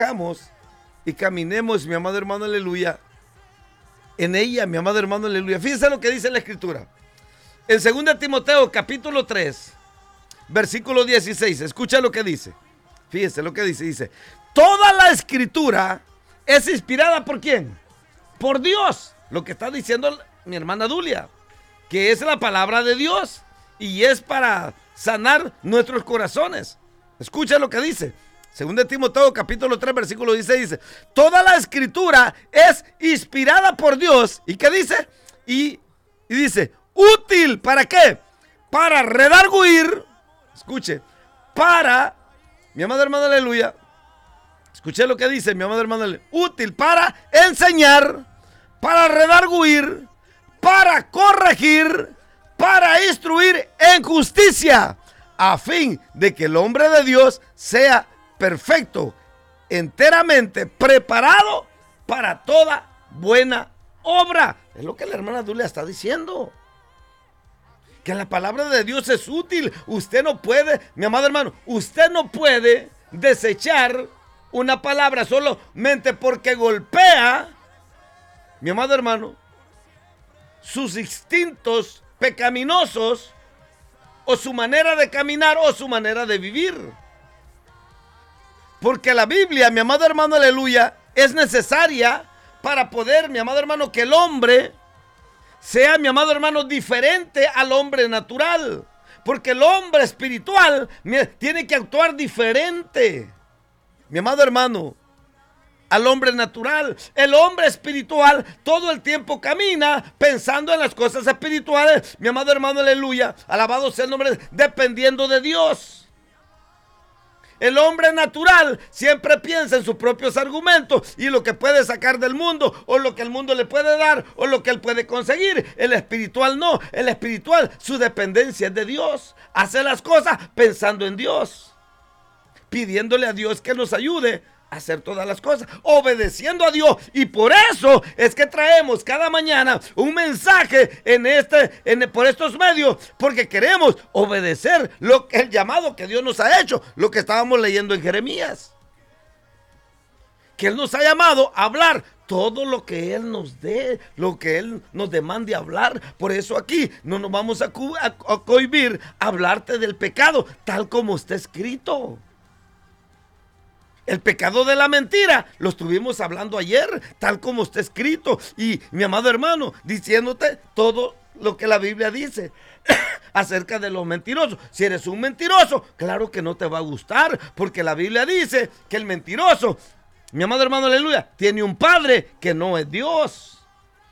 y caminemos, mi amado hermano, aleluya, en ella, mi amado hermano, aleluya. Fíjense lo que dice la Escritura. En 2 Timoteo, capítulo 3, versículo 16, escucha lo que dice. Fíjense lo que dice, dice, toda la Escritura es inspirada ¿por quién? Por Dios. Lo que está diciendo mi hermana Dulia, que es la palabra de Dios y es para sanar nuestros corazones. Escucha lo que dice. 2 Timoteo capítulo 3 versículo 16 dice, toda la Escritura es inspirada por Dios. ¿Y qué dice? Y dice, útil, ¿para qué? Para redarguir, escuche, para, mi amado hermano, aleluya, escuche lo que dice, mi amado hermano, aleluya, útil para enseñar, para redarguir, para corregir, para instruir en justicia, a fin de que el hombre de Dios sea perfecto, enteramente preparado para toda buena obra. Es lo que la hermana Dulia está diciendo. Que la palabra de Dios es útil. Usted no puede, mi amado hermano, usted no puede desechar una palabra solamente porque golpea, mi amado hermano, sus instintos pecaminosos o su manera de caminar o su manera de vivir. Porque la Biblia, mi amado hermano, aleluya, es necesaria para poder, mi amado hermano, que el hombre sea, mi amado hermano, diferente al hombre natural. Porque el hombre espiritual tiene que actuar diferente, mi amado hermano, al hombre natural. El hombre espiritual todo el tiempo camina pensando en las cosas espirituales, mi amado hermano, aleluya, alabado sea el nombre, dependiendo de Dios. El hombre natural siempre piensa en sus propios argumentos y lo que puede sacar del mundo o lo que el mundo le puede dar o lo que él puede conseguir. El espiritual no. El espiritual, su dependencia es de Dios. Hace las cosas pensando en Dios, pidiéndole a Dios que nos ayude a hacer todas las cosas, obedeciendo a Dios. Y por eso es que traemos cada mañana un mensaje por estos medios, porque queremos obedecer el llamado que Dios nos ha hecho, lo que estábamos leyendo en Jeremías, que Él nos ha llamado a hablar todo lo que Él nos dé, lo que Él nos demande hablar. Por eso aquí no nos vamos a cohibir a hablarte del pecado, tal como está escrito. El pecado de la mentira lo estuvimos hablando ayer, tal como está escrito. Y mi amado hermano, diciéndote todo lo que la Biblia dice acerca de los mentirosos. Si eres un mentiroso, claro que no te va a gustar, porque la Biblia dice que el mentiroso, mi amado hermano, aleluya, tiene un padre que no es Dios.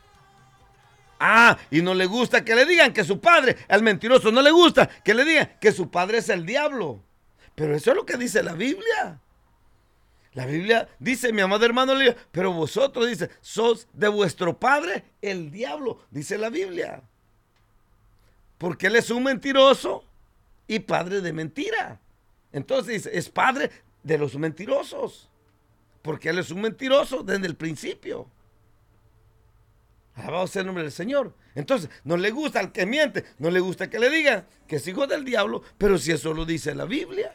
Y no le gusta que le digan que su padre, al mentiroso no le gusta que le digan que su padre es el diablo. Pero eso es lo que dice la Biblia. La Biblia dice, mi amado hermano, pero vosotros, dice, sos de vuestro padre el diablo, dice la Biblia. Porque él es un mentiroso y padre de mentira. Entonces dice, es padre de los mentirosos. Porque él es un mentiroso desde el principio. Alabado sea el nombre del Señor. Entonces, no le gusta al que miente, no le gusta que le digan que es hijo del diablo, pero si eso lo dice la Biblia.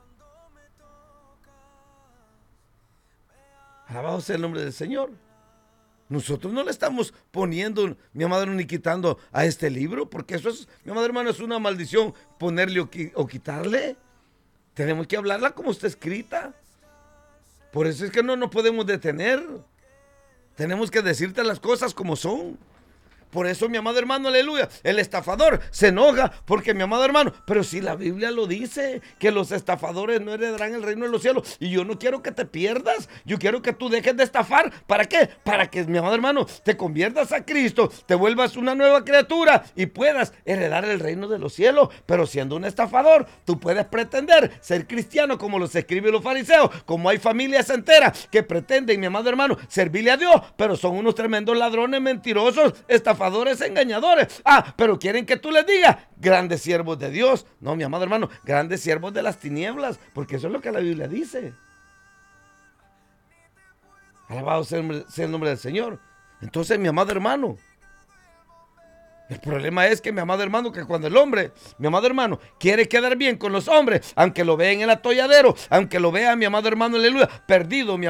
Alabado sea el nombre del Señor. Nosotros no le estamos poniendo, mi amado, ni quitando a este libro, porque eso es, mi amado hermano, es una maldición ponerle o quitarle. Tenemos que hablarla como está escrita. Por eso es que no nos podemos detener. Tenemos que decirte las cosas como son. Por eso, mi amado hermano, aleluya, el estafador se enoja porque, mi amado hermano, pero si la Biblia lo dice, que los estafadores no heredarán el reino de los cielos. Y yo no quiero que te pierdas, yo quiero que tú dejes de estafar. ¿Para qué? Para que, mi amado hermano, te conviertas a Cristo, te vuelvas una nueva criatura y puedas heredar el reino de los cielos. Pero siendo un estafador, tú puedes pretender ser cristiano como los escriben los fariseos, como hay familias enteras que pretenden, mi amado hermano, servirle a Dios, pero son unos tremendos ladrones, mentirosos, estafadores, engañadores. Pero quieren que tú les digas grandes siervos de Dios. No, mi amado hermano, grandes siervos de las tinieblas, porque eso es lo que la Biblia dice. Alabado sea el nombre del Señor. Entonces, mi amado hermano, El problema es que, mi amado hermano, que cuando el hombre, mi amado hermano, quiere quedar bien con los hombres, aunque lo vea en el atolladero, aunque lo vea, mi amado hermano, aleluya, perdido, mi